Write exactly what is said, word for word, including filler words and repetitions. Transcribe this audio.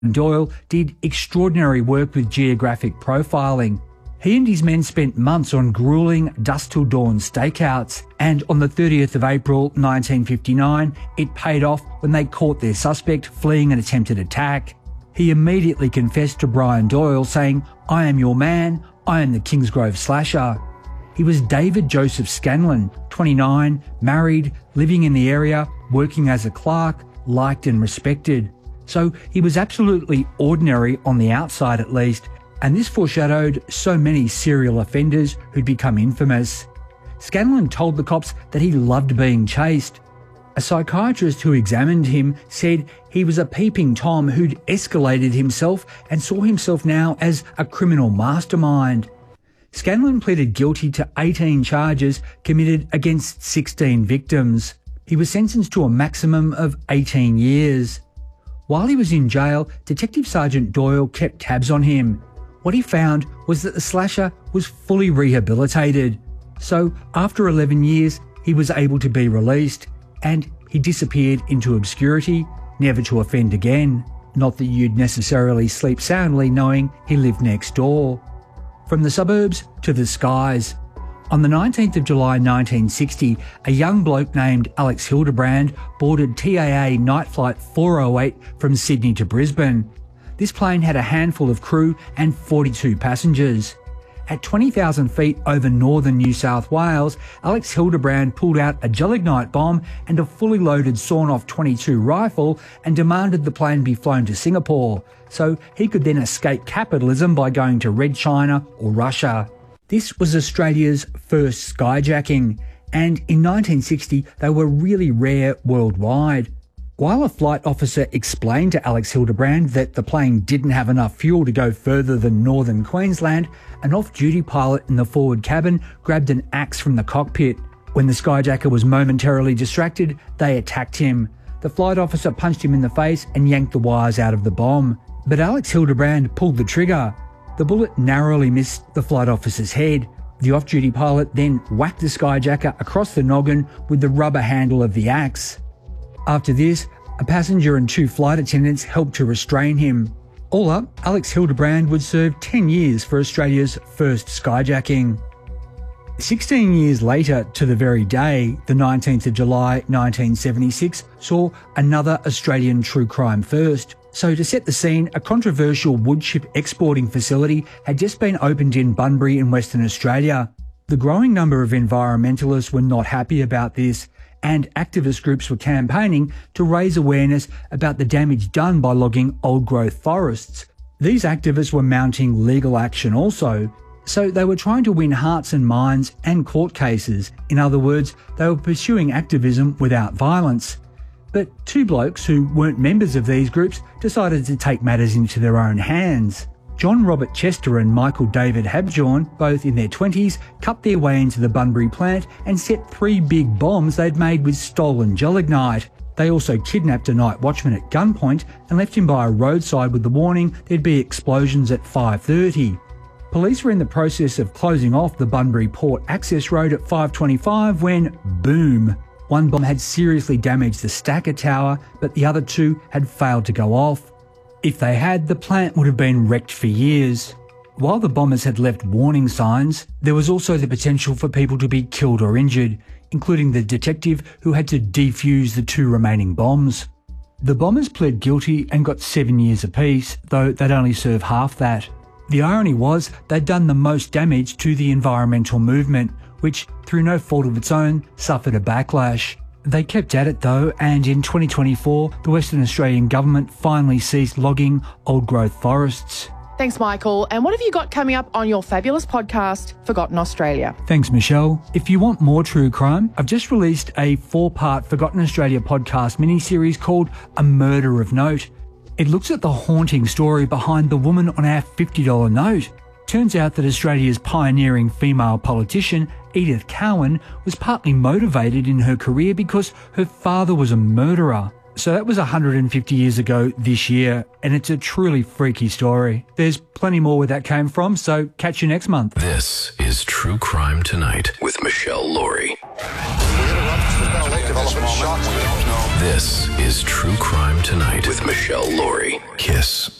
Doyle did extraordinary work with geographic profiling. He and his men spent months on grueling dusk till dawn stakeouts, and on the thirtieth of April nineteen fifty-nine, it paid off when they caught their suspect fleeing an attempted attack. He immediately confessed to Brian Doyle, saying, "I am your man, I am the Kingsgrove slasher." He was David Joseph Scanlon, twenty-nine, married, living in the area, working as a clerk, liked and respected. So he was absolutely ordinary on the outside at least, and this foreshadowed so many serial offenders who'd become infamous. Scanlon told the cops that he loved being chased. A psychiatrist who examined him said he was a peeping Tom who'd escalated himself and saw himself now as a criminal mastermind. Scanlon pleaded guilty to eighteen charges committed against sixteen victims. He was sentenced to a maximum of eighteen years. While he was in jail, Detective Sergeant Doyle kept tabs on him. What he found was that the slasher was fully rehabilitated. So after eleven years, he was able to be released, and he disappeared into obscurity, never to offend again. Not that you'd necessarily sleep soundly knowing he lived next door. From the suburbs to the skies. On the nineteenth of July nineteen sixty, a young bloke named Alex Hildebrand boarded T A A Night Flight four oh eight from Sydney to Brisbane. This plane had a handful of crew and forty-two passengers. At twenty thousand feet over northern New South Wales, Alex Hildebrand pulled out a gelignite bomb and a fully loaded sawn-off twenty-two rifle and demanded the plane be flown to Singapore, so he could then escape capitalism by going to Red China or Russia. This was Australia's first skyjacking, and in nineteen sixty they were really rare worldwide. While a flight officer explained to Alex Hildebrand that the plane didn't have enough fuel to go further than northern Queensland, an off-duty pilot in the forward cabin grabbed an axe from the cockpit. When the skyjacker was momentarily distracted, they attacked him. The flight officer punched him in the face and yanked the wires out of the bomb. But Alex Hildebrand pulled the trigger. The bullet narrowly missed the flight officer's head. The off-duty pilot then whacked the skyjacker across the noggin with the rubber handle of the axe. After this, a passenger and two flight attendants helped to restrain him. All up, Alex Hildebrand would serve ten years for Australia's first skyjacking. Sixteen years later, to the very day, the nineteenth of July nineteen seventy-six, saw another Australian true crime first. So to set the scene, a controversial woodchip exporting facility had just been opened in Bunbury in Western Australia. The growing number of environmentalists were not happy about this, and activist groups were campaigning to raise awareness about the damage done by logging old-growth forests. These activists were mounting legal action also, so they were trying to win hearts and minds and court cases. In other words, they were pursuing activism without violence. But two blokes who weren't members of these groups decided to take matters into their own hands. John Robert Chester and Michael David Habjohn, both in their twenties, cut their way into the Bunbury plant and set three big bombs they'd made with stolen gelignite. They also kidnapped a night watchman at gunpoint and left him by a roadside with the warning there'd be explosions at five thirty. Police were in the process of closing off the Bunbury Port access road at five twenty-five when, boom, one bomb had seriously damaged the stacker tower, but the other two had failed to go off. If they had, the plant would have been wrecked for years. While the bombers had left warning signs, there was also the potential for people to be killed or injured, including the detective who had to defuse the two remaining bombs. The bombers pled guilty and got seven years apiece, though they'd only serve half that. The irony was they'd done the most damage to the environmental movement, which, through no fault of its own, suffered a backlash. They kept at it though, and in twenty twenty-four, the Western Australian government finally ceased logging old-growth forests. Thanks, Michael. And what have you got coming up on your fabulous podcast, Forgotten Australia? Thanks, Michelle. If you want more true crime, I've just released a four-part Forgotten Australia podcast mini-series called A Murder of Note. It looks at the haunting story behind the woman on our fifty dollar note. Turns out that Australia's pioneering female politician, Edith Cowan, was partly motivated in her career because her father was a murderer. So that was one hundred fifty years ago this year, and it's a truly freaky story. There's plenty more where that came from, so catch you next month. This is True Crime Tonight with Michelle Laurie. This is True Crime Tonight with Michelle Laurie. Kiss.